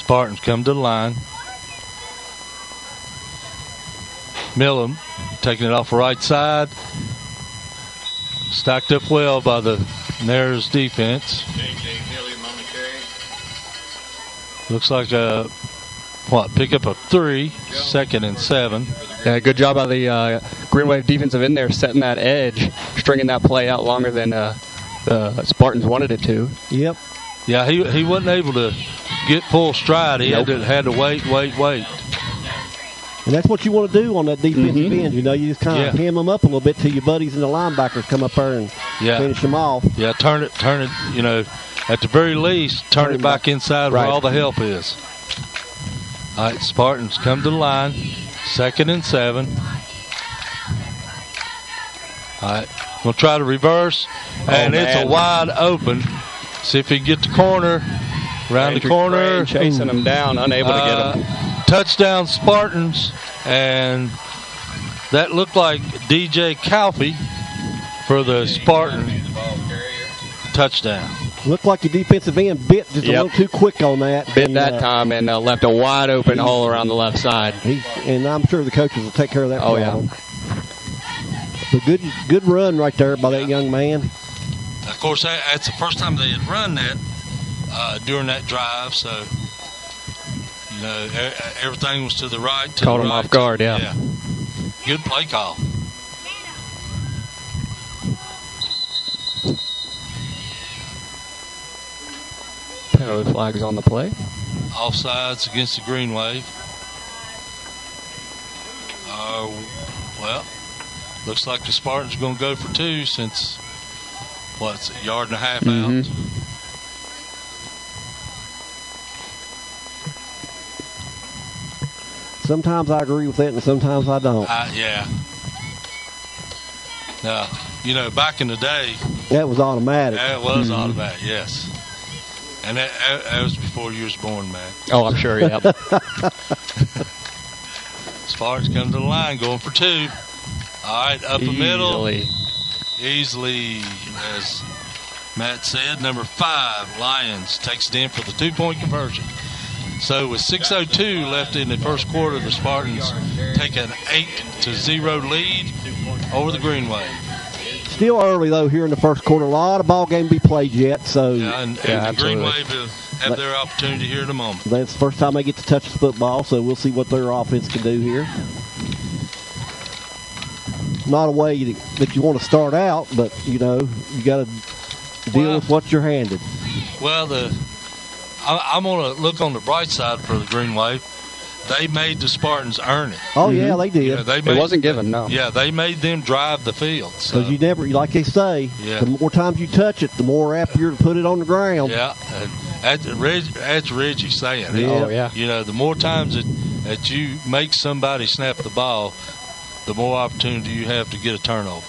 Spartans come to the line. Millam taking it off the right side. Stacked up well by the Nares defense. Looks like pick up a 3, 2nd and 7. Yeah, good job by the Green Wave defensive end there, setting that edge, stringing that play out longer than the Spartans wanted it to. Yep. Yeah, he wasn't able to get full stride. He had to wait. And that's what you want to do on that defensive end. You know, you just kind of hem them up a little bit till your buddies and the linebackers come up there and finish them off. Yeah, turn it, you know, at the very least, turn it back inside where all the help is. All right, Spartans come to the line. 2nd and 7. All right, we'll try to reverse. And it's a wide open. See if he can get the corner. Around the corner. Chasing him down, unable to get him. Touchdown Spartans, and that looked like DJ Calfee for the Spartan touchdown. Looked like your defensive end bit just a little too quick on that. Bit that time and left a wide open hole around the left side. And I'm sure the coaches will take care of that problem. Yeah. But good run right there by that young man. Of course, that's the first time they had run that during that drive, so you know everything was to the right. Caught him off guard, yeah. Good play call. Penalty flags on the play. Offsides against the Green Wave. Well, looks like the Spartans are going to go for 2 since, it's a yard and a half out. Sometimes I agree with that and sometimes I don't. Yeah. Now, you know, back in the day, that was automatic. That was automatic, yes. And that was before you was born, man. Oh, I'm sure, yeah. Spartans come to the line, going for 2. All right, up the middle. Easily, as Matt said, number 5, Lyons, takes it in for the 2-point conversion. So with 6:02 left in the first quarter, the Spartans take an 8-0 lead over the Green Wave. Still early, though, here in the first quarter. A lot of ball game to be played yet. So the Green Wave have their opportunity here in a moment. That's the first time they get to touch the football, so we'll see what their offense can do here. Not a way that you want to start out, but, you know, you got to deal with what you're handed. Well, I'm going to look on the bright side for the Green Wave. They made the Spartans earn it. Oh, yeah, they did. It wasn't given, no. Yeah, they made them drive the field. Because you never, like they say, the more times you touch it, the more apt you're to put it on the ground. Yeah, that's Reggie saying. Yeah. Oh, yeah. You know, the more times that you make somebody snap the ball, the more opportunity you have to get a turnover.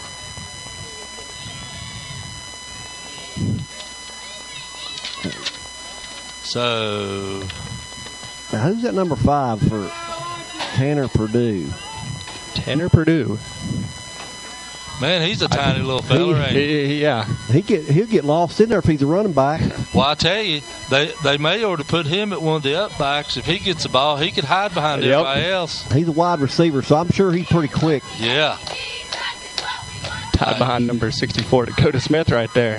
So, now, who's that number 5 for Tanner Purdue? Tanner Purdue. Man, he's a tiny little fella, ain't he? Yeah. He'll get lost in there if he's a running back. Well, I tell you, they may ought to put him at one of the up backs. If he gets the ball, he could hide behind everybody else. He's a wide receiver, so I'm sure he's pretty quick. Yeah. Tied behind number 64, Dakota Smith, right there.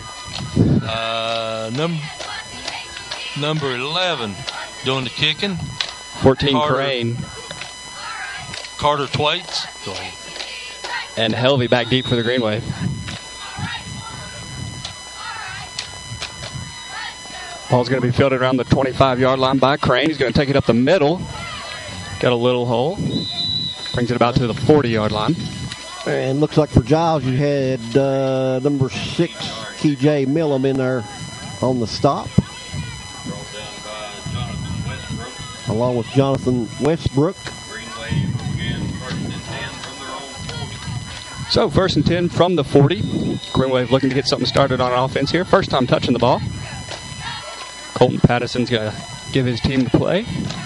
Number 11 doing the kicking. 14, Crane. Carter Twaits. Go ahead. And Helvey back deep for the Green Wave. Ball's going to be fielded around the 25-yard line by Crane. He's going to take it up the middle. Got a little hole. Brings it about to the 40-yard line. And looks like for Giles, you had number 6, KJ Millam, in there on the stop. Along with Jonathan Westbrook. So, 1st and 10 from the 40. Green Wave looking to get something started on offense here. First time touching the ball. Colton Patterson's going to give his team the play.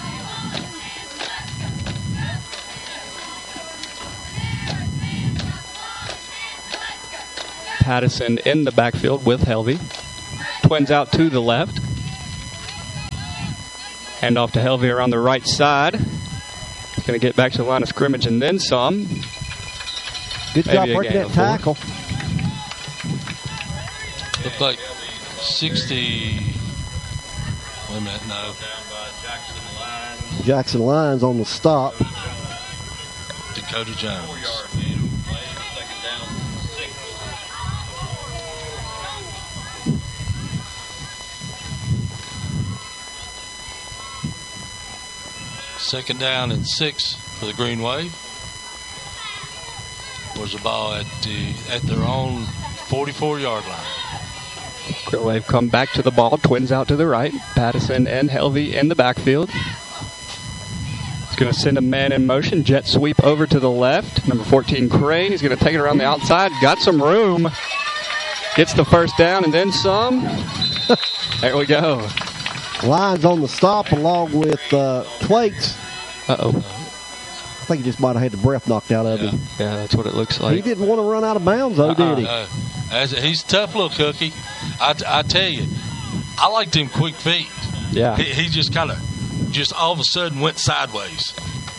Patterson in the backfield with Helvey. Twins out to the left. Hand off to Helvey around the right side. He's going to get back to the line of scrimmage and then some. Good job breaking that tackle. Looked like 60. Wait a minute, no. Jackson Lyons on the stop. Dakota Jones. Second down and 6 for the Green Wave. Was the ball at their own 44-yard line. Green Wave come back to the ball. Twins out to the right. Pattison and Helvey in the backfield. He's going to send a man in motion. Jet sweep over to the left. Number 14, Crane. He's going to take it around the outside. Got some room. Gets the first down and then some. There we go. Lyons on the stop along with Twaits. Uh-oh. I think he just might have had the breath knocked out of him. Yeah, that's what it looks like. He didn't want to run out of bounds, though, did he? He's a tough little cookie. I tell you, I liked him quick feet. Yeah. He just kind of, just all of a sudden went sideways.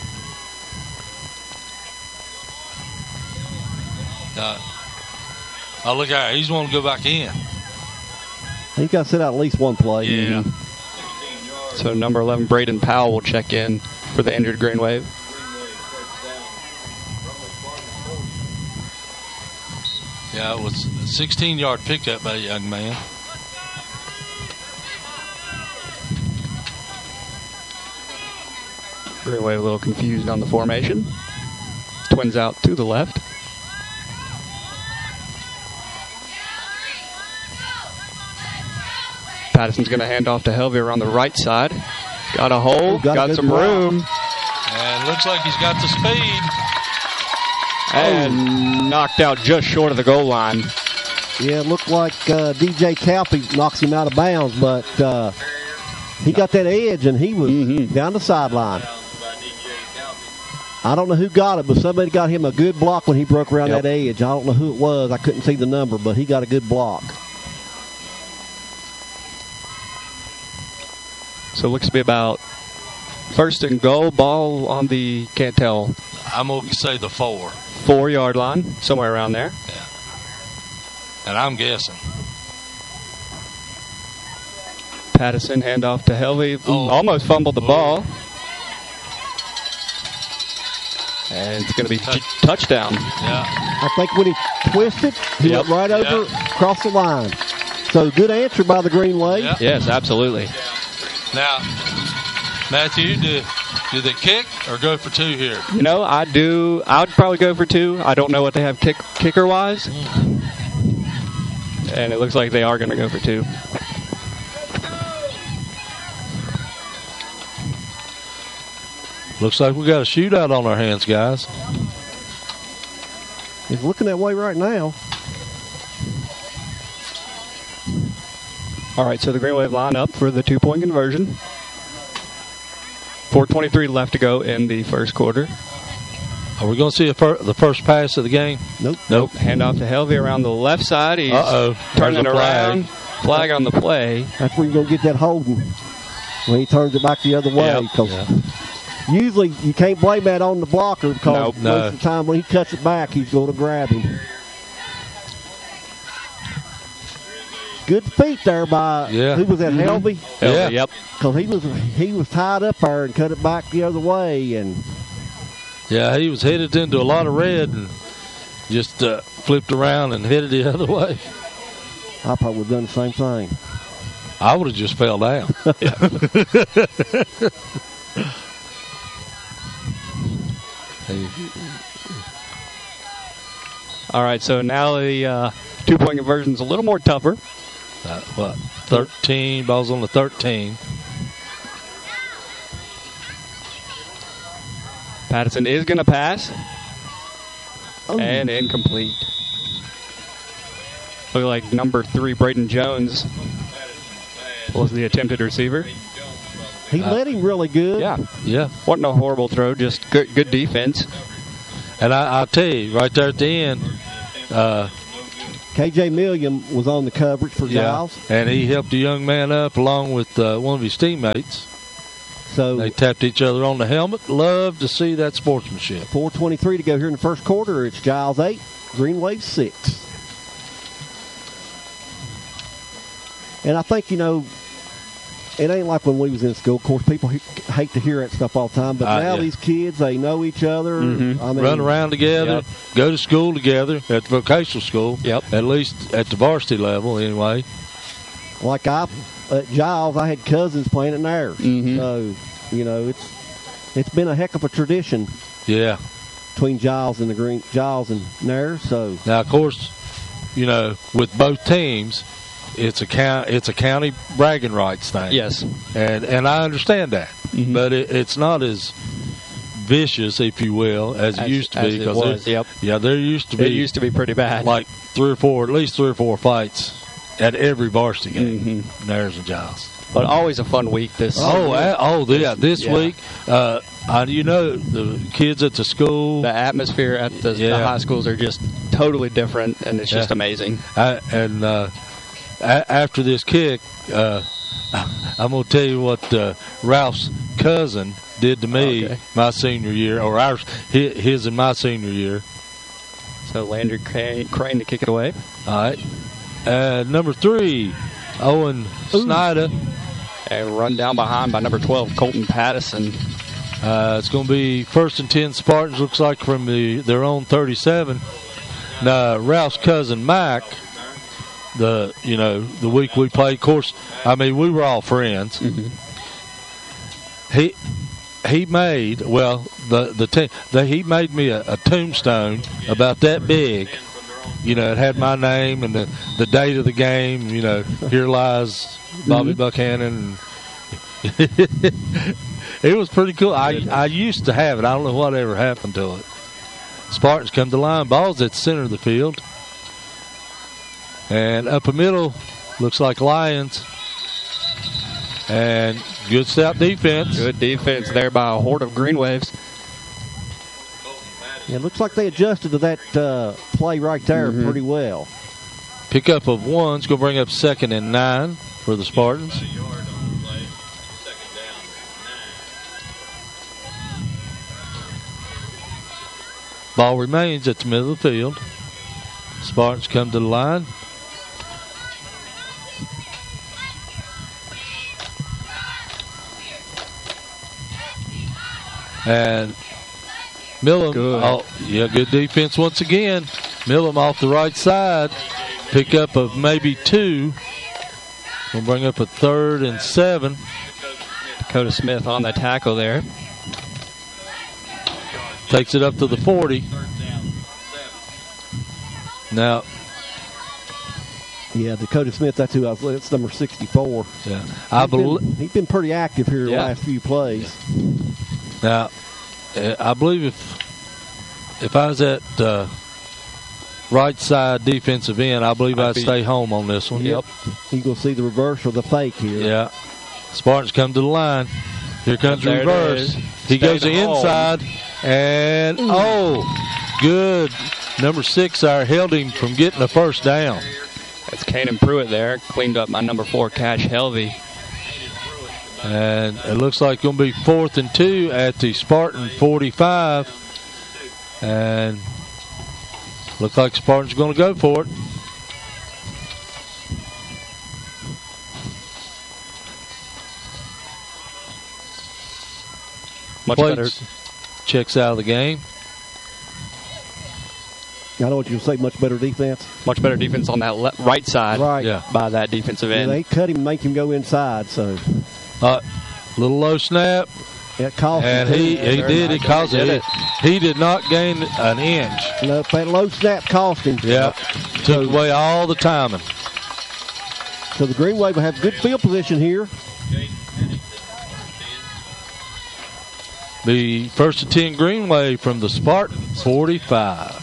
Oh, look at him. He's wanting to go back in. He's got to sit out at least one play. Yeah. So number 11, Braden Powell, will check in for the injured Green Wave. Yeah, it was a 16-yard pickup by a young man. Green Wave a little confused on the formation. Twins out to the left. Patterson's going to hand off to Helvey around the right side. Got a hole, got some room. And looks like he's got the speed. And knocked out just short of the goal line. Yeah, it looked like DJ Calpe knocks him out of bounds, but he got that edge, and he was down the sideline. I don't know who got it, but somebody got him a good block when he broke around that edge. I don't know who it was. I couldn't see the number, but he got a good block. So it looks to be about first and goal, ball on the, can't tell. I'm going to say the 4. 4-yard line, somewhere around there. Yeah. And I'm guessing. Pattison, handoff to Helvey. Almost fumbled the ball. And it's going to be touchdown. Yeah. I think when he twisted, he went right over across the line. So good answer by the Green Wave. Yep. Yes, absolutely. Now, Matthew, do they kick or go for 2 here? You know, I would probably go for 2. I don't know what they have kicker-wise. And it looks like they are going to go for 2. Looks like we got a shootout on our hands, guys. He's looking that way right now. All right, so the Green Wave line up for the 2-point conversion. 4:23 left to go in the first quarter. Are we going to see the first pass of the game? Nope. Hand off to Helvey around the left side. He's turning around. Flag on the play. That's where you're going to get that holding when he turns it back the other way. Usually you can't blame that on the blocker because most of the time when he cuts it back, he's going to grab him. Good feet there by who was that? Helvey? Helvey, yep. Because he was tied up there and cut it back the other way, and he was headed into a lot of red and just flipped around and headed the other way. I probably would have done the same thing. I would have just fell down. All right, so now the 2-point conversion is a little more tougher. 13, ball's on the 13. Pattison is going to pass. And incomplete. Look like number 3, Braden Jones, was the attempted receiver. He led him really good. Yeah. Wasn't a horrible throw, just good defense. And I'll tell you, right there at the end, K.J. Milliam was on the coverage for Giles. And he helped the young man up along with one of his teammates. So they tapped each other on the helmet. Love to see that sportsmanship. 4:23 to go here in the first quarter. It's Giles 8, Green Wave 6. And I think, you know, it ain't like when we was in school. Of course, people hate to hear that stuff all the time, but now these kids, they know each other. Mm-hmm. I mean, run around together, go to school together at the vocational school, at least at the varsity level anyway. Like at Giles, I had cousins playing at Nares. Mm-hmm. So, you know, it's been a heck of a tradition. Yeah. Between Giles and Nares. So now, of course, you know, with both teams, it's a county bragging rights thing. Yes, and I understand that, but it's not as vicious, if you will, as it used to be. Because there used to be. It used to be pretty bad. Like at least three or four fights at every varsity game. Nares and Giles. But always a fun week. This week. You know, the kids at the school, the atmosphere at the high schools are just totally different, and it's just amazing. After this kick, I'm going to tell you what Ralph's cousin did to me my senior year, or his in my senior year. So Landry Crane to kick it away. All right. Number 3, Owen Snyder. And run down behind by number 12, Colton Pattison. It's going to be 1st and 10 Spartans, looks like, from their own 37. Now, Ralph's cousin, Mac, the week we played, of course, I mean, we were all friends. Mm-hmm. He made, he made me a tombstone about that big. You know, it had my name and the date of the game. You know, here lies Bobby Buchanan. It was pretty cool. I used to have it. I don't know whatever happened to it. Spartans come to line. Ball's at the center of the field. And up the middle, looks like Lions. And good stout defense. Good defense there by a horde of Green Waves. Yeah, it looks like they adjusted to that play right there pretty well. Pickup of 1's going to bring up 2nd and 9 for the Spartans. Ball remains at the middle of the field. Spartans come to the line. And Millham, good defense once again. Millham off the right side. Pickup of maybe 2. We'll bring up a 3rd and 7. Dakota Smith on the tackle there. Takes it up to the 40. Now. Yeah, Dakota Smith, that's number 64. Yeah, he's been pretty active here the last few plays. Now, I believe if I was at right side defensive end, I believe I'd stay home on this one. Yep. You're going to see the reverse or the fake here. Yeah. Spartans come to the line. Here comes the reverse. He goes to inside. And, good. Number 6 there held him from getting a first down. That's Kanan Pruitt there. Cleaned up by number 4, Cash Helvey. And it looks like it's going to be 4th and 2 at the Spartan 45. And looks like Spartan's going to go for it. Much better. Checks out of the game. I know what you say, much better defense. Much better defense on that right side by that defensive end. They cut him and make him go inside. So, little low snap. It cost and him. He did. It cost it. He did not gain an inch. No, that low snap cost him. Yeah. Took away all the timing. So the Green Wave will have good field position here. The 1st and 10 Green Wave from the Spartan 45.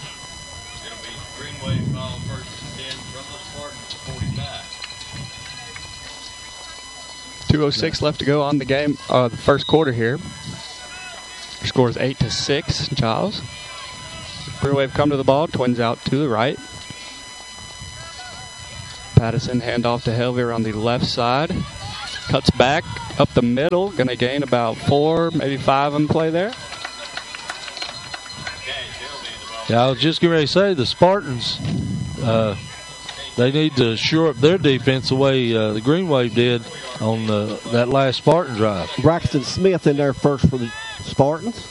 2:06 left to go on the game, the first quarter here. Score is 8-6, Giles. Green Wave come to the ball, Twins out to the right. Pattison handoff to Helvey on the left side. Cuts back up the middle. Going to gain about 4, maybe 5 in play there. Yeah, I was just getting ready to say the Spartans, they need to shore up their defense the way the Green Wave did on that last Spartan drive. Braxton Smith in there first for the Spartans.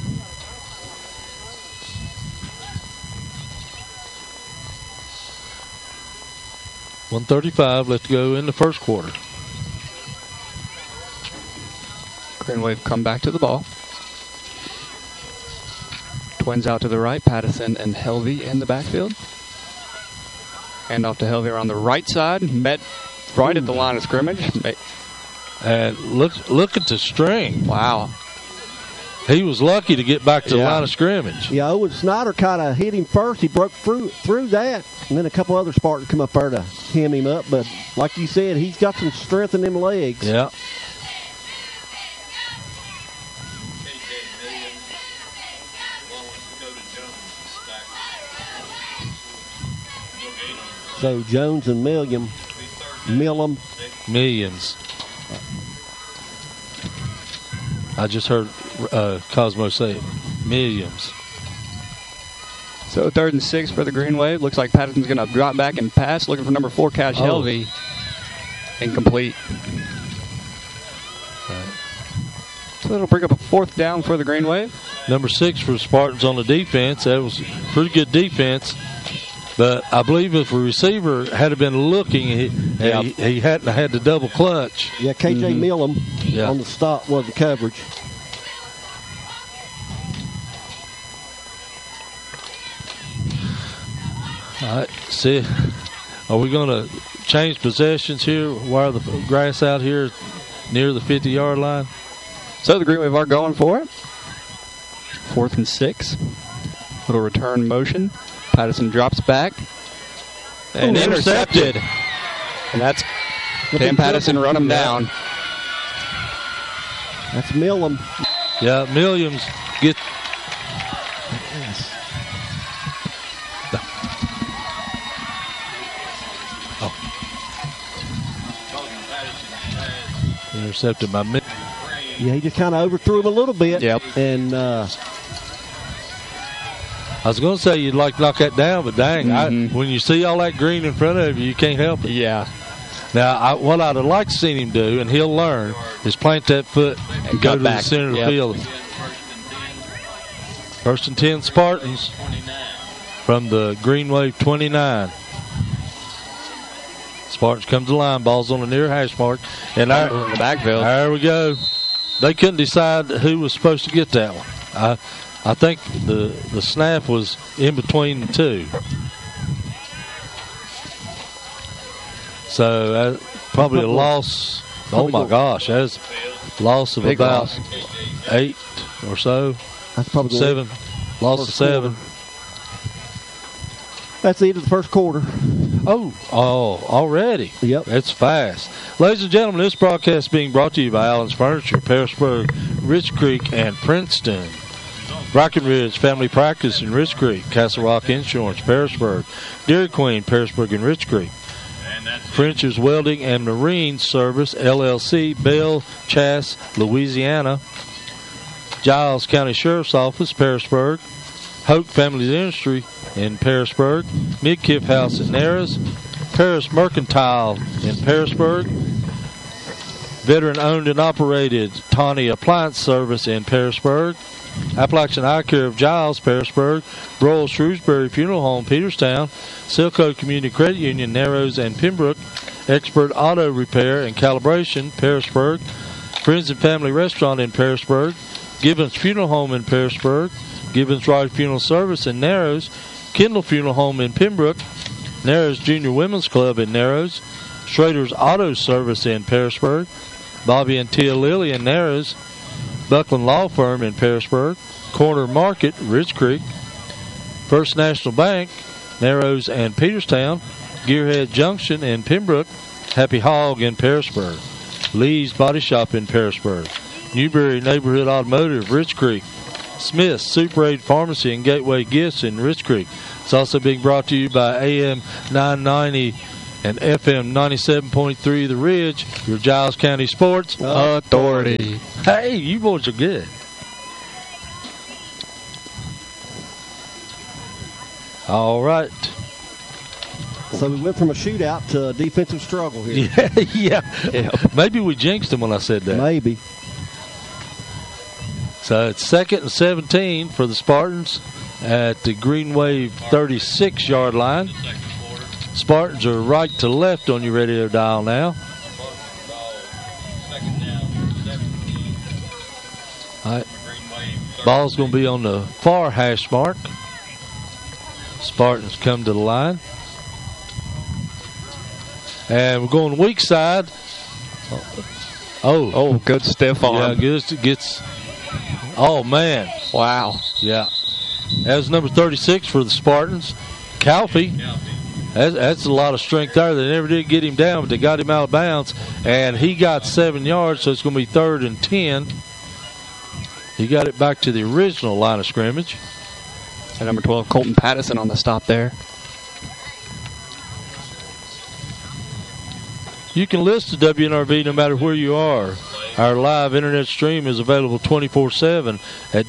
.135 left to go in the first quarter. Green Wave come back to the ball. Twins out to the right. Pattison and Helvey in the backfield. Hand off to Helvey around the right side. Met right at the line of scrimmage. And look at the string. Wow. He was lucky to get back to the line of scrimmage. Yeah, Owen Snyder kind of hit him first. He broke through that. And then a couple other Spartans come up there to hem him up. But like you said, he's got some strength in them legs. Yeah. So Jones and Milliams. I just heard Cosmo say it. Milliams. So 3rd and 6 for the Green Wave. Looks like Patterson's going to drop back and pass. Looking for number 4, Cash Helvey. Incomplete. Right. So that'll bring up a 4th down for the Green Wave. Number 6 for Spartans on the defense. That was pretty good defense. But I believe if a receiver had been looking, he hadn't had the double clutch. Yeah, K.J. Millam on the stop was the coverage. All right, see, are we going to change possessions here, wire the grass out here near the 50-yard line? So the Green Wave are going for it. 4th and 6. Little return motion. Pattison drops back. And intercepted. And that's Cam Pattison run him down. That's Millam. Yeah, Milliams get. Intercepted by Milliams. Yeah, he just kind of overthrew him a little bit. Yep. And I was going to say you'd like to knock that down, but dang, when you see all that green in front of you, you can't help it. Yeah. Now, what I'd have liked to see him do, and he'll learn, is plant that foot and go to the center of the field. 1st and 10 Spartans from the Green Wave 29. Spartans come to the line, ball's on the near hash mark. And in the backfield. There we go. They couldn't decide who was supposed to get that one. I think the snap was in between the two. So probably a loss. Oh, my gosh. That's a loss of about 8 or so. That's probably 7. Loss of 7. That's the end of the first quarter. Oh, already? Yep. That's fast. Ladies and gentlemen, this broadcast is being brought to you by Allen's Furniture, Pearisburg, Rich Creek, and Princeton. Brackenridge Family Practice in Rich Creek, Castle Rock Insurance, Pearisburg, Dairy Queen, Pearisburg and Rich Creek, French's Welding and Marine Service, LLC, Belle Chasse, Louisiana, Giles County Sheriff's Office, Pearisburg, Hoke Family Dentistry in Pearisburg, Midkiff House in Narrows, Paris Mercantile in Pearisburg, veteran-owned and operated Tawny Appliance Service in Pearisburg, Appalachian Eye Care of Giles, Pearisburg, Royal Shrewsbury Funeral Home, Peterstown, Silco Community Credit Union, Narrows and Pembroke, Expert Auto Repair and Calibration, Pearisburg, Friends and Family Restaurant in Pearisburg, Gibbons Funeral Home in Pearisburg, Gibbons Ride Funeral Service in Narrows, Kendall Funeral Home in Pembroke, Narrows Junior Women's Club in Narrows, Schrader's Auto Service in Pearisburg, Bobby and Tia Lilly in Narrows, Buckland Law Firm in Pearisburg, Corner Market, Rich Creek, First National Bank, Narrows and Peterstown, Gearhead Junction in Pembroke, Happy Hog in Pearisburg, Lee's Body Shop in Pearisburg, Newberry Neighborhood Automotive, Rich Creek, Smith's Super 8 Pharmacy and Gateway Gifts in Rich Creek. It's also being brought to you by AM 990 and FM 97.3 The Ridge, your Giles County Sports Authority. Hey, you boys are good. All right. So we went from a shootout to a defensive struggle here. Yeah. Maybe we jinxed them when I said that. Maybe. So it's 2nd and 17 for the Spartans at the Green Wave 36-yard line. Spartans are right to left on your radio dial now. All right. Ball's going to be on the far hash mark. Spartans come to the line. And we're going weak side. Oh, good stiff arm. Yeah, gets. Oh, man. Wow. Yeah. That's number 36 for the Spartans. Calfee. That's a lot of strength there. They never did get him down, but they got him out of bounds. And he got 7 yards, so it's going to be 3rd and 10. He got it back to the original line of scrimmage. And number 12, Colton Pattison on the stop there. You can listen to WNRV no matter where you are. Our live internet stream is available 24/7 at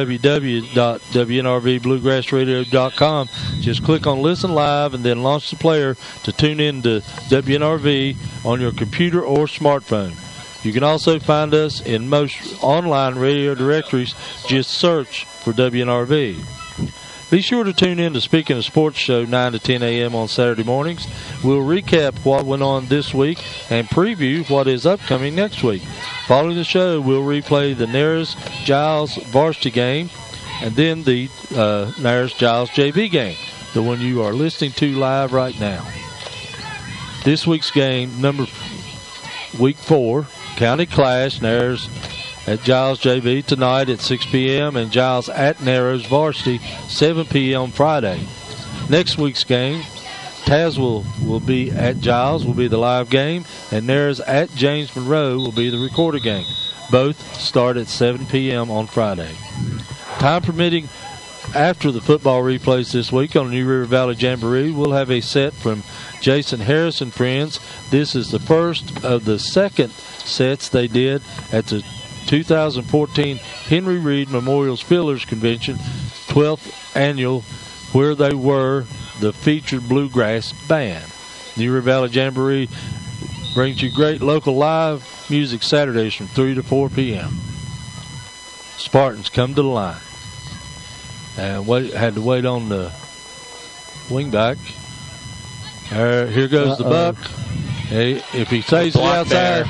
www.wnrvbluegrassradio.com. Just click on Listen Live and then launch the player to tune in to WNRV on your computer or smartphone. You can also find us in most online radio directories. Just search for WNRV. Be sure to tune in to Speaking of Sports Show 9 to 10 a.m. on Saturday mornings. We'll recap what went on this week and preview what is upcoming next week. Following the show, we'll replay the Nares-Giles varsity game and then the Nares-Giles JV game, the one you are listening to live right now. This week's game, week 4, County Clash, Nares at Giles JV tonight at 6 p.m. and Giles at Narrows Varsity 7 p.m. Friday. Next week's game, Tazewell will be at Giles, will be the live game, and Narrows at James Monroe will be the recorded game. Both start at 7 p.m. on Friday. Time permitting, after the football replays this week on New River Valley Jamboree, we'll have a set from Jason Harris and friends. This is the first of the second sets they did at the 2014 Henry Reed Memorials Fillers Convention, 12th annual, where they were the featured bluegrass band. New River Valley Jamboree brings you great local live music Saturdays from 3 to 4 p.m. Spartans come to the line. And had to wait on the wingback. Here goes the buck. Hey, if he stays outside.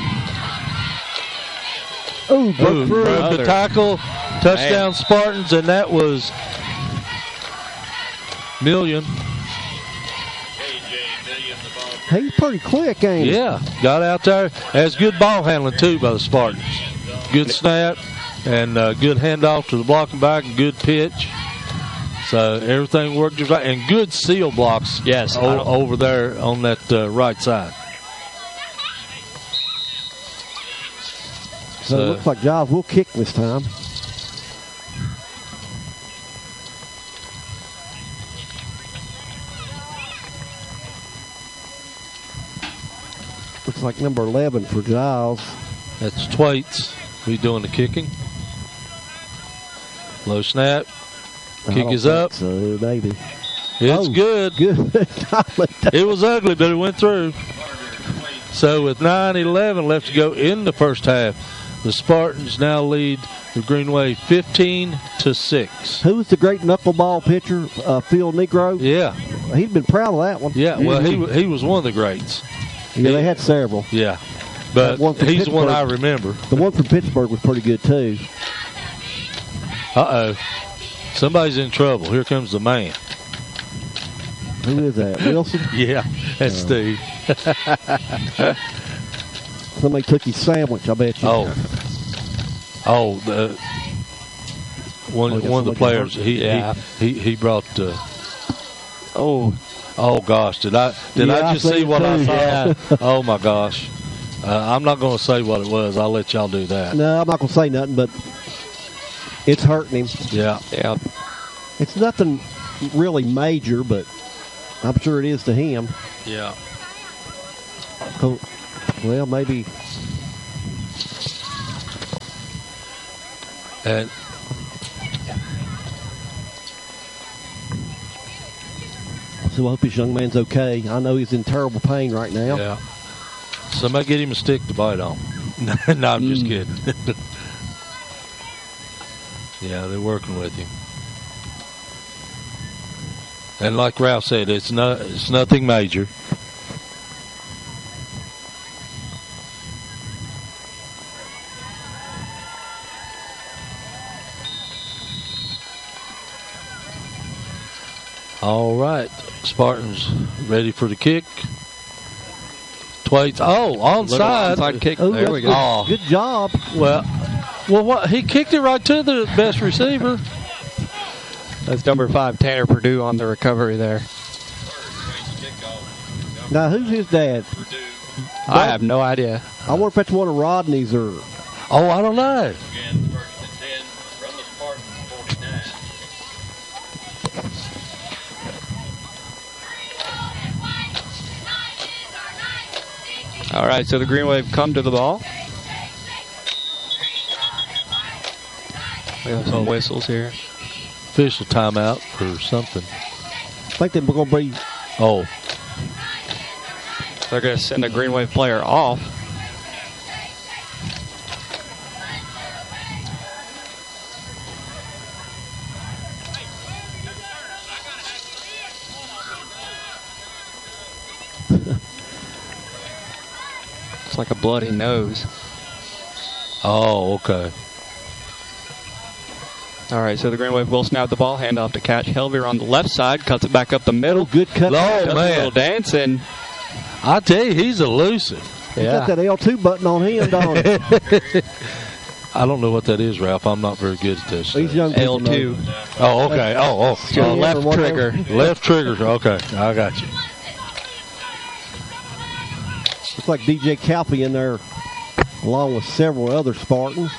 Broke the tackle. Touchdown Spartans, and that was Million. He's pretty quick, ain't he? Yeah, got out there. Has good ball handling, too, by the Spartans. Good snap and good handoff to the blocking back and good pitch. So everything worked just right. And good seal blocks over there on that right side. So it looks like Giles will kick this time. Looks like number 11 for Giles. That's Twaits. He's doing the kicking. Low snap. Kick is up. So maybe. It's good. Good. It was ugly, but it went through. So with 9:11 left to go in the first half, the Spartans now lead the Green Wave 15-6. Who's the great knuckleball pitcher? Phil Negro? Yeah. He'd been proud of that one. Yeah, well, he was one of the greats. Yeah, they had several. Yeah. But he's the one I remember. The one from Pittsburgh was pretty good, too. Uh-oh. Somebody's in trouble. Here comes the man. Who is that? Wilson? Yeah, that's Steve. Somebody took his sandwich, I bet you. One of the players. He brought. Oh gosh! Did I just see what I saw? Yeah. Oh my gosh! I'm not going to say what it was. I'll let y'all do that. No, I'm not going to say nothing, but it's hurting him. Yeah. It's nothing really major, but I'm sure it is to him. Yeah. Well, maybe. And so I hope this young man's okay. I know he's in terrible pain right now. Yeah. Somebody get him a stick to bite on. No, I'm just kidding. Yeah, they're working with him. And like Ralph said, it's nothing major. All right, Spartans ready for the kick. Twaits, onside. Onside kick. Oh, there we go. Oh. Good job. Well, what? He kicked it right to the best receiver. That's number 5, Tanner Purdue, on the recovery there. Now, who's his dad? I have no idea. I wonder if that's one of Rodney's or. Oh, I don't know. All right, so the Green Wave come to the ball. We have some whistles here. Official timeout for something. I think they're going to be. Oh. They're going to send a Green Wave player off. It's like a bloody nose. Oh, okay. All right, so the Green Wave will snap the ball, hand off to Catch Helvier on the left side, cuts it back up the middle. Good cut. Does man. a little dancing. I tell you, he's elusive. He got that L2 button on him, don't he? I don't know what that is, Ralph. I'm not very good at this. These young people L2. know. Oh, okay. Oh, Left trigger. Left trigger. Okay, I got you. Looks like DJ Calfee in there, along with several other Spartans.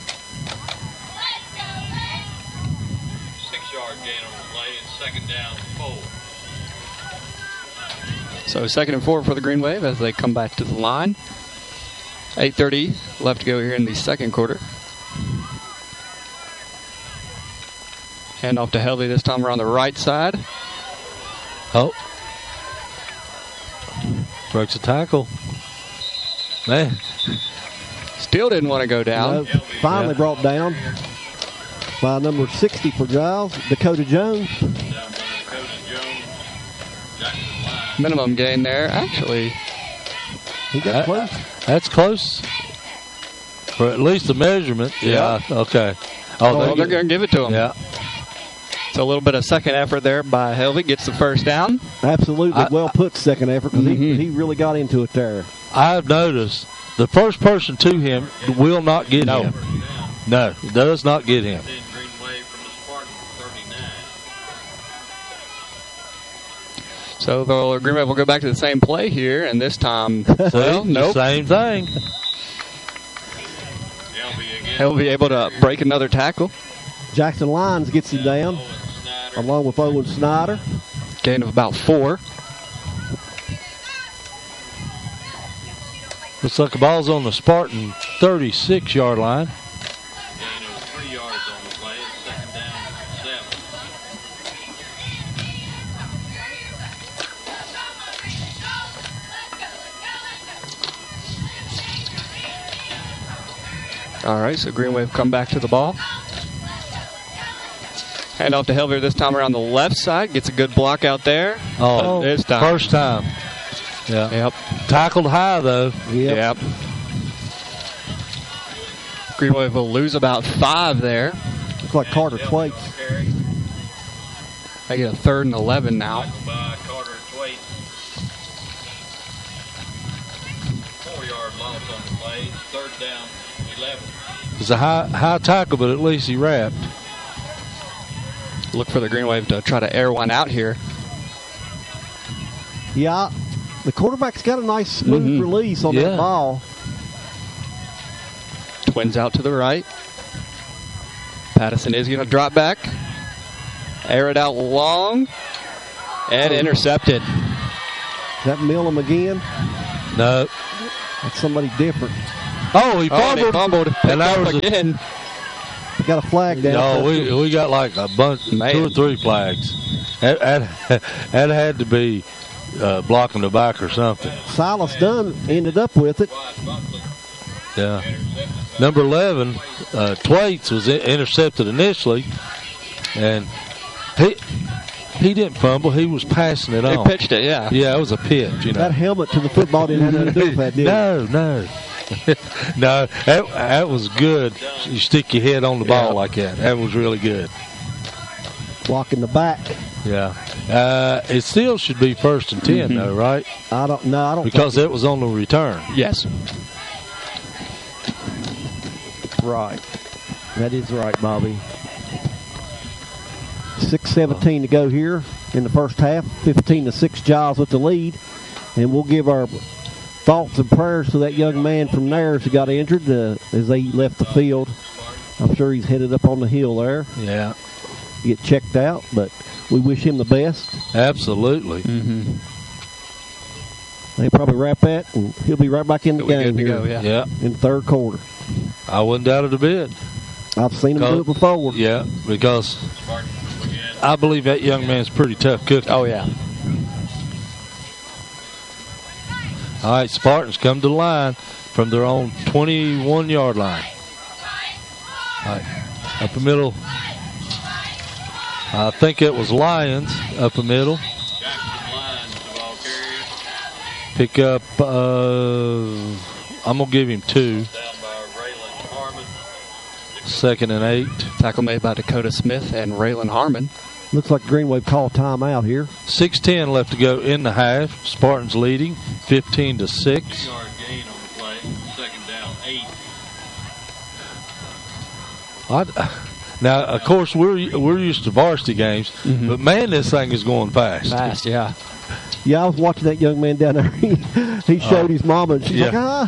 6-yard gain on the play and second down 4. So 2nd and 4 for the Green Wave as they come back to the line. 8:30 left to go here in the second quarter. Hand off to Helvey this time around the right side. Oh. Breaks a tackle. Man. Still didn't want to go down. Finally brought down by number 60 for Giles, Dakota Jones. Minimum gain there. Actually, He got close. That's close. For at least the measurement. Yeah. Okay. they're going to give it to him. Yeah. It's a little bit of second effort there by Helvey. Gets the first down. Absolutely well put second effort because he really got into it there. I've noticed the first person to him will not get him. No, does not get him. Green Wave from the Spartan 39. So the Green Wave will go back to the same play here, and this time, well, nope. Same thing. He'll be able to break another tackle. Jackson Lyons gets him down, along with Owen Snyder. Gain of about 4. Looks like the ball's on the Spartan 36-yard line. Gain of 3 yards on the play and second down 7. All right, so Green Wave come back to the ball. Hand off to Helvier this time around the left side. Gets a good block out there. Oh, this time. First time. Yeah. Yep. Tackled high, though. Yep. Green Wave will lose about 5 there. Looks like Carter Twaits. They get a 3rd and 11 now. By Carter Twaits. 4-yard loss on the play. Third down 11. It's a high tackle, but at least he wrapped. Look for the Green Wave to try to air one out here. Yeah, the quarterback's got a nice smooth release on that ball. Twins out to the right. Pattison is going to drop back. Air it out long. And intercepted. Is that Millam again? No. That's somebody different. Oh, he fumbled. He fumbled. And that was again. We got a flag down. No, we got like a bunch, 2 or 3 flags. That had to be blocking the back or something. Silas Dunn ended up with it. Yeah. Number 11, Twaits was intercepted initially, and he didn't fumble. He was passing it on. He pitched it, yeah. Yeah, it was a pitch. You know. That helmet to the football didn't have nothing to do with that, did it? No. No, that was good. You stick your head on the ball like that. That was really good. Blocking the back. Yeah. It still should be 1st and 10, though, right? I don't because it was on the return. Yes. Right. That is right, Bobby. 6:17 to go here in the first half. 15-6, Giles with the lead. And we'll give our thoughts and prayers to that young man from Nares who got injured as they left the field. I'm sure he's headed up on the hill there. Yeah. Get checked out, but we wish him the best. Absolutely. Mm-hmm. They probably wrap that, and he'll be right back in the game here in the third quarter. I wouldn't doubt it a bit. I've seen him do it before. Yeah, because I believe that young man's pretty tough cookie. Oh, yeah. All right, Spartans come to the line from their own 21-yard line. All right, up the middle. I think it was Lions up the middle. Pick up, I'm going to give him 2. 2nd and 8. Tackle made by Dakota Smith and Raylan Harmon. Looks like Green Wave called timeout here. 6:10 left to go in the half. Spartans leading 15-6. Yard gain on the play. 2nd down, 8. Now, of course, we're used to varsity games, but man, this thing is going fast. Fast, yeah. Yeah, I was watching that young man down there. He showed his mama, and she's like, ah.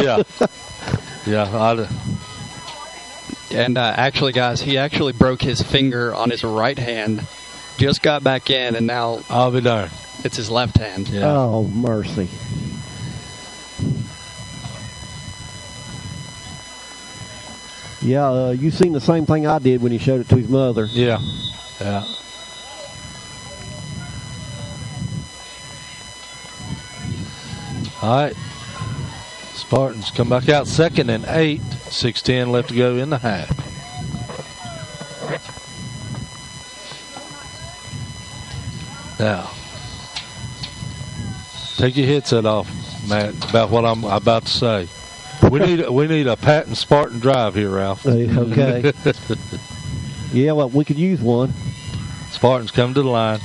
Yeah. And actually, guys, he actually broke his finger on his right hand. Just got back in, and now I'll be darned. It's his left hand. Yeah. Oh, mercy. Yeah, you seen the same thing I did when he showed it to his mother. Yeah. All right. Spartans come back out 2nd and 8. 6:10 left to go in the half. Now, take your headset off, Matt, about what I'm about to say. We need a Patton Spartan drive here, Ralph. Okay. Yeah, well, we could use one. Spartans come to the line.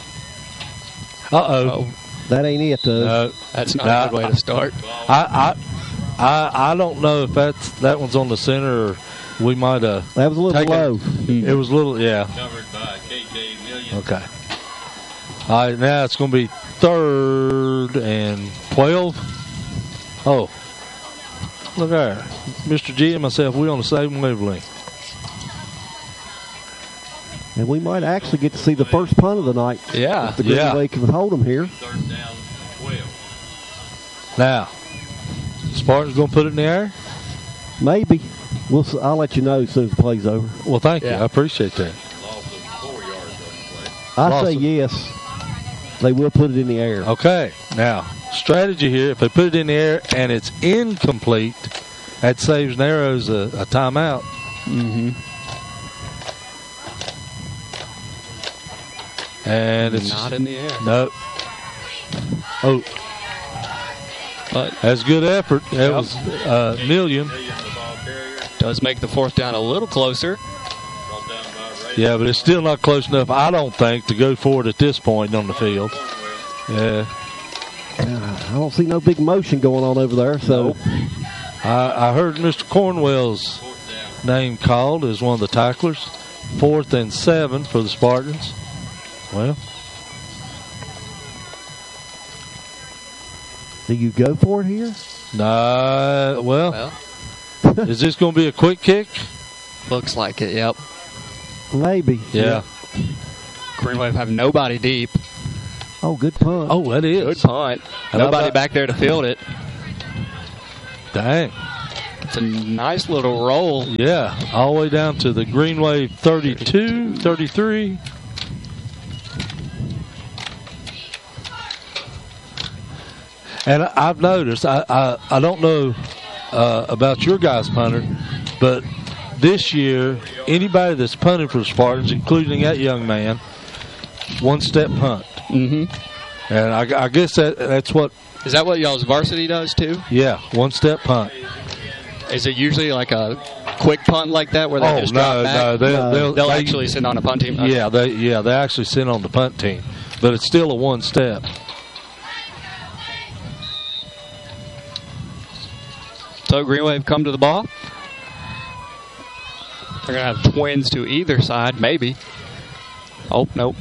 Uh-oh. That ain't it, though. No, that's not a good way to start. I don't know if that one's on the center or we might have. That was a little low. It was a little, yeah. Covered by KJ Million. Okay. All right, now it's going to be 3rd and 12. Oh, look there. Mr. G and myself, we're on the same wavelength. And we might actually get to see the first punt of the night. Yeah. If the Green Wave can hold them here. 3rd down, 12. Now, Spartans going to put it in the air? Maybe. I'll let you know as soon as the play's over. Well, thank you. I appreciate that. Loss of 4 yards on the play. I say yes. They will put it in the air. Okay. Now, strategy here, if they put it in the air and it's incomplete, that saves Narrows a timeout. Mm-hmm. And it's not in the air. No. Oh. But that's good effort. That was Million. Does make the 4th down a little closer. Yeah, but it's still not close enough, I don't think, to go forward at this point on the field. Yeah. I don't see no big motion going on over there. So nope. I heard Mr. Cornwell's name called as one of the tacklers. 4th and 7 for the Spartans. Well, do you go for it here? Nah. Well. Is this going to be a quick kick? Looks like it. Yep. Maybe. Yeah. Green Wave have nobody deep. Oh, good punt. Oh, that is. Good punt. And Nobody back there to field it. Dang. It's a nice little roll. Yeah, all the way down to the Green Wave 32, 33. And I've noticed, I don't know about your guys' punter, but this year, anybody that's punting for the Spartans, including that young man, one-step punt. Mm-hmm. And I guess that's what... Is that what y'all's varsity does, too? Yeah, one-step punt. Is it usually like a quick punt like that where they just drop back? No, they'll actually send on a punt team? Okay. Yeah, they actually send on the punt team. But it's still a one-step. So Green Wave come to the ball. They're going to have twins to either side, maybe. Oh, nope.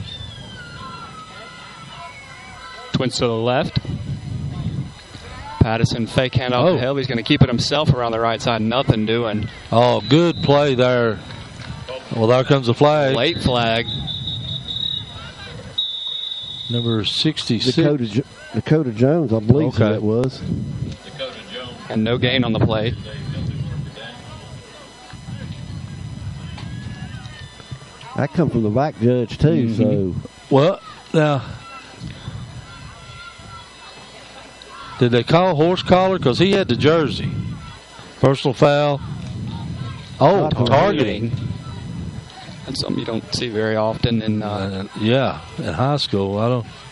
Twins to the left. Patterson fake handoff to Helvey's going to keep it himself around the right side. Nothing doing. Oh, good play there. Well, there comes the flag. Late flag. Number 66. Dakota Jones, I believe that was. And no gain on the play. That come from the back judge, too, so... Well, now... Did they call horse collar? Because he had the jersey. Personal foul. Oh, targeting. That's something you don't see very often in... yeah, in high school.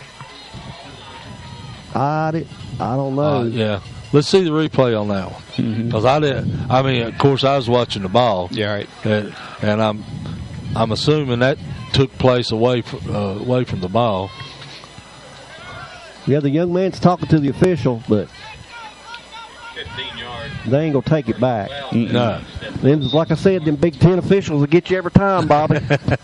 I don't know. Yeah. Let's see the replay on that one. Because of course, I was watching the ball. Yeah, right. And I'm assuming that took place away from the ball. Yeah, the young man's talking to the official, but 15 yards. they ain't going to take it back. No. Them, like I said, them Big Ten officials will get you every time, Bobby.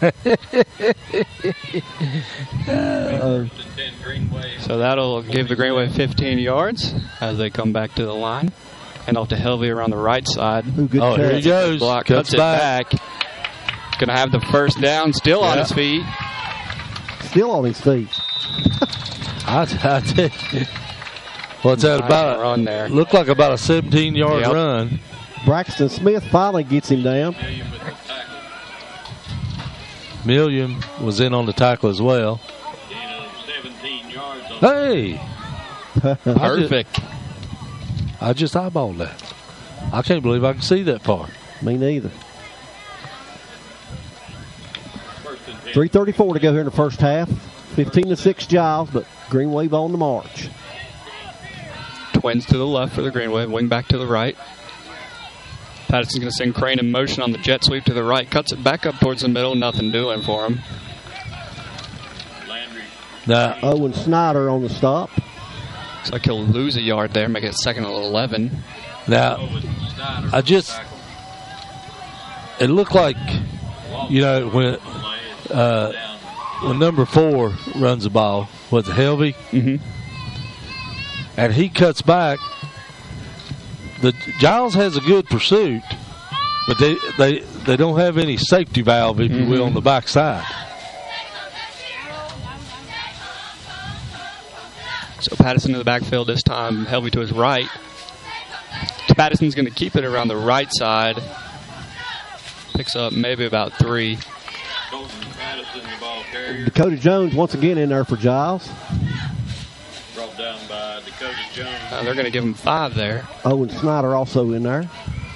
So that'll give the Green Wave 15 yards as they come back to the line. And off to Helvey around the right side. Here he goes. Block, cuts it back. Going to have the first down, still on his feet. Still on his feet. I did. What's that about? Run there. Looked like about a 17-yard run. Braxton Smith finally gets him down. Million was in on the tackle as well. 17 yards on Hey! Perfect. I just eyeballed that. I can't believe I can see that far. Me neither. 3:34 to go here in the first half. 15-6 Giles, but Green Wave on the march. Twins to the left for the Green Wave, wing back to the right. Patterson's going to send Crane in motion on the jet sweep to the right, cuts it back up towards the middle, nothing doing for him. Now, Owen Snyder on the stop. Looks like he'll lose a yard there, make it second and 11. Now, it looked like, when number 4 runs the ball, was it Helvey? Mm-hmm. And he cuts back. The Giles has a good pursuit, but they don't have any safety valve, if you will, on the backside. So Patterson in the backfield this time, Helvey to his right. Patterson's going to keep it around the right side. Picks up maybe about 3. Dakota Jones once again in there for Giles. Brought down by Dakota Jones. They're going to give him 5 there. Owen Snyder also in there.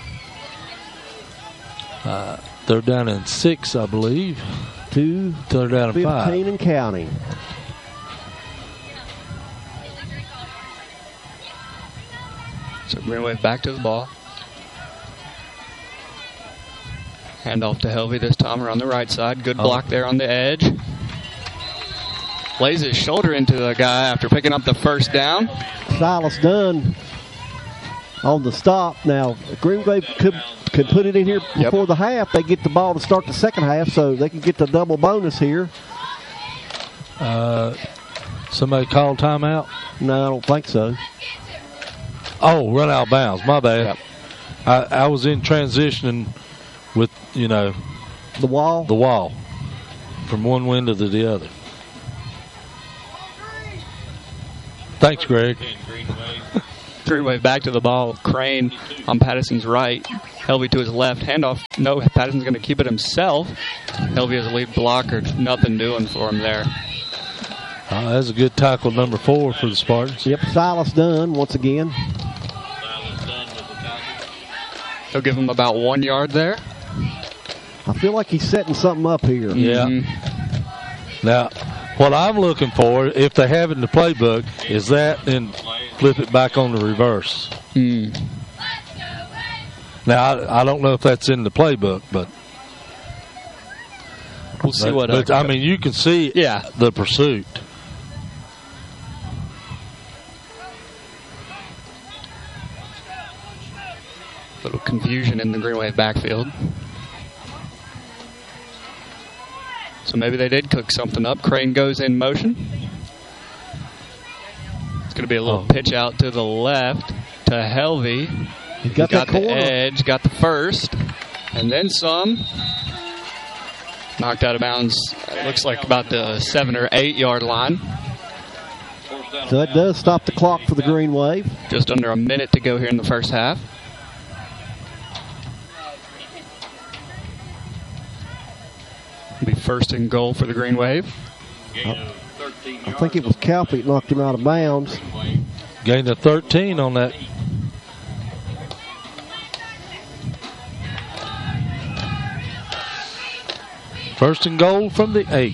They're down in 6, I believe. 2, they're down in 5. 15 and counting. So Green Wave back to the ball. Hand off to Helvey this time around the right side. Good block there on the edge. Lays his shoulder into the guy after picking up the first down. Silas Dunn on the stop. Now, Green Wave could put it in here before the half. They get the ball to start the second half, so they can get the double bonus here. Somebody called timeout? No, I don't think so. Oh, run out of bounds. My bad. Yep. I was in transitioning with, the wall from one window to the other. Thanks, Greg. Green Wave back to the ball. Crane on Patterson's right. Helvey to his left. Handoff. No, Patterson's going to keep it himself. Helvey has a lead blocker. Nothing doing for him there. That's a good tackle, number 4 for the Spartans. Yep, Silas Dunn once again. He'll give him about 1 yard there. I feel like he's setting something up here. Yeah. Now, what I'm looking for, if they have it in the playbook, is that and flip it back on the reverse. Now, I don't know if that's in the playbook, but we'll see what. But I mean, you can see the pursuit. Little confusion in the Green Wave backfield. So maybe they did cook something up. Crane goes in motion. It's going to be a little pitch out to the left to Helvey. He got the edge, got the first, and then some. Knocked out of bounds, it looks like about the 7 or 8 yard line. So that does stop the clock for the Green Wave. Just under a minute to go here in the first half. Be first and goal for the Green Wave. I think it was Calpe that knocked him out of bounds. Gained a 13 on that. First and goal from the 8.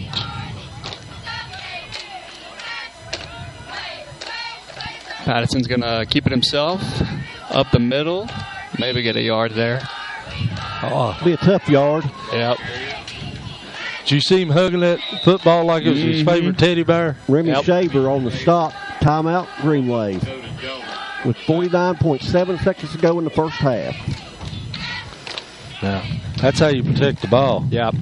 Patterson's going to keep it himself. Up the middle. Maybe get a yard there. It'll be a tough yard. Yep. Did you see him hugging that football like it was his favorite teddy bear? Remy Shaver on the stop. Timeout, Green Wave. With 49.7 seconds to go in the first half. Now, that's how you protect the ball. Yep.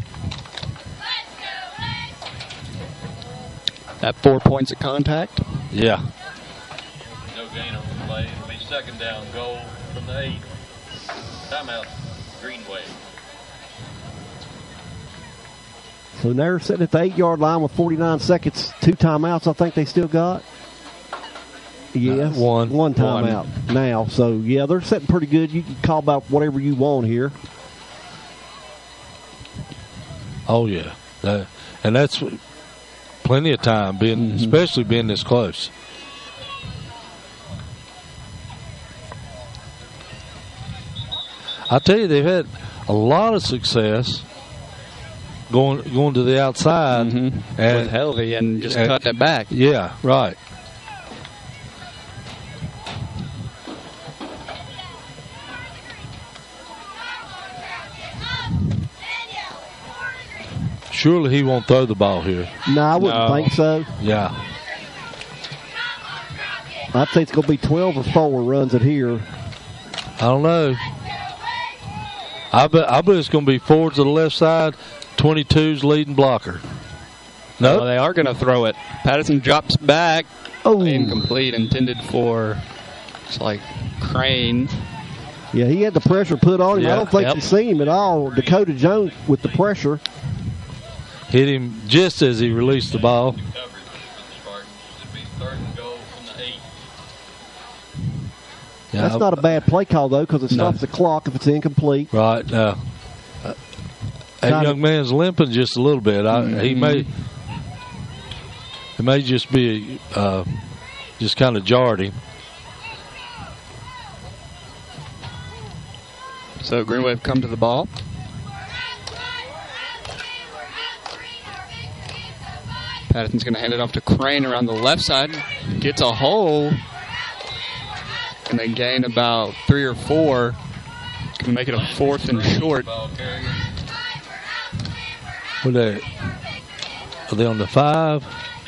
That 4 points of contact. Yeah. No gain on the play. It'll be second down goal from the 8. Timeout, Green Wave. So they're sitting at the 8 yard line with 49 seconds. 2 timeouts, I think they still got. Yes. One timeout now. So, yeah, they're sitting pretty good. You can call about whatever you want here. Oh, yeah. And that's plenty of time, especially being this close. I tell you, they've had a lot of success going to the outside and with Helvey and just cutting it back. Yeah, right. Surely he won't throw the ball here. No, I wouldn't think so. Yeah. I'd say it's going to be 12 or 4 runs it here. I don't know. I bet it's going to be 4 to the left side, 22's leading blocker. No, nope. They are going to throw it. Patterson drops back. Oh, incomplete. Intended for, it's like Crane. Yeah, he had the pressure put on him. Yeah. I don't think you see him at all. Dakota Jones with the pressure. Hit him just as he released the ball. Yeah, that's not a bad play call, though, because it stops the clock if it's incomplete. Right. That young man's limping just a little bit. It may just be just kind of jarred him. So Green Wave come to the ball. Patterson's going to hand it off to Crane around the left side. Gets a hole. And they gain about 3 or 4. It's going to make it a 4th and short. Are they on the 5?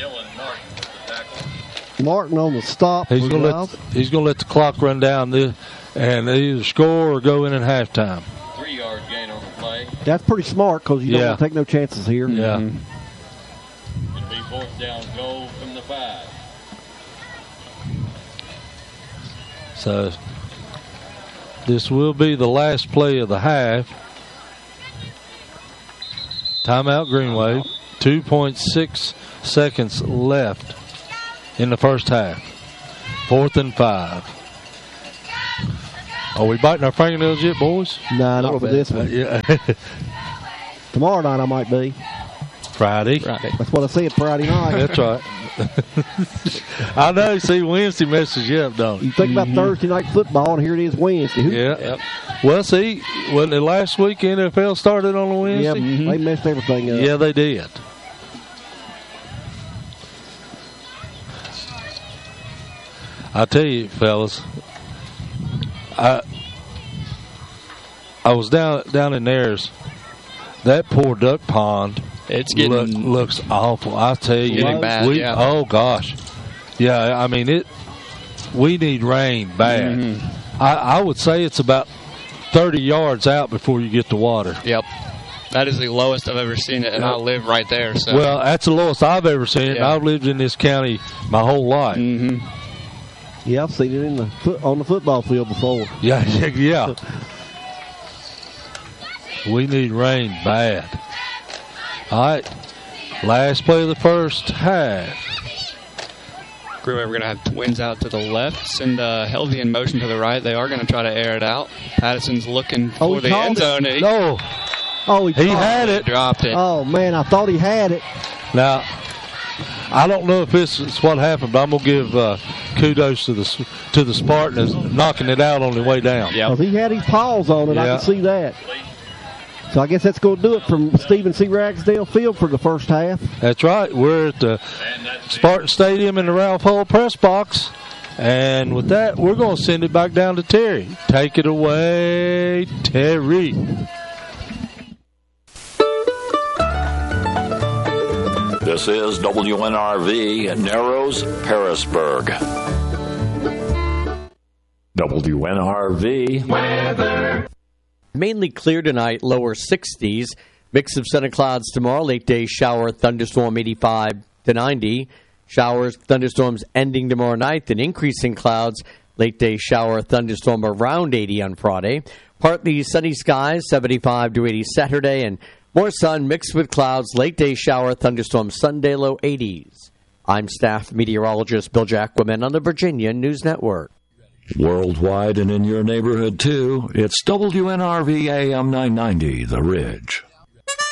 Martin on the stop. He's going to let the clock run down and they either score or go in at halftime. 3-yard gain on the play. That's pretty smart because you don't want to take no chances here. Yeah. It'll be 4th down goal from the 5. So this will be the last play of the half. Timeout, Green Wave. 2.6 seconds left in the first half. 4th and 5. Are we biting our fingernails yet, boys? No, not for this one. Yeah. Tomorrow night I might be. Friday. That's what I said, Friday night. That's right. I know. See, Wednesday messes you up, don't it? You think about Thursday night football, and here it is Wednesday. Yeah. Yep. Well, see, wasn't it last week NFL started on a Wednesday? Yeah, they messed everything up. Yeah, they did. I tell you, fellas, I was down in theirs. That poor duck pond. It's getting looks awful. I tell you, getting bad. Yeah. Oh gosh, yeah. I mean it. We need rain bad. Mm-hmm. I would say it's about 30 yards out before you get to water. Yep. That is the lowest I've ever seen it, and I live right there. So. Well, that's the lowest I've ever seen it. Yeah. I've lived in this county my whole life. Mm-hmm. Yeah, I've seen it on the football field before. Yeah. We need rain bad. All right. Last play of the first half. We're going to have Twins out to the left. Send Helvey in motion to the right. They are going to try to air it out. Patterson's looking for the end zone. No. Oh, he had it. Dropped it. Oh, man, I thought he had it. Now, I don't know if this is what happened, but I'm going to give kudos to the Spartans knocking it out on the way down. Yeah. Because he had his paws on it. Yeah. I can see that. So I guess that's going to do it from Stephen C. Ragsdale Field for the first half. That's right. We're at the Spartan Stadium in the Ralph Hull press box. And with that, we're going to send it back down to Terry. Take it away, Terry. This is WNRV Narrows, Parisburg. WNRV weather. Mainly clear tonight, lower 60s. Mix of sun and clouds tomorrow. Late day shower, thunderstorm 85 to 90. Showers, thunderstorms ending tomorrow night. Then increasing clouds. Late day shower, thunderstorm around 80 on Friday. Partly sunny skies, 75 to 80 Saturday. And more sun mixed with clouds. Late day shower, thunderstorm Sunday, low 80s. I'm staff meteorologist Bill Jacquemin on the Virginia News Network. Worldwide and in your neighborhood, too, it's WNRV AM 990, The Ridge.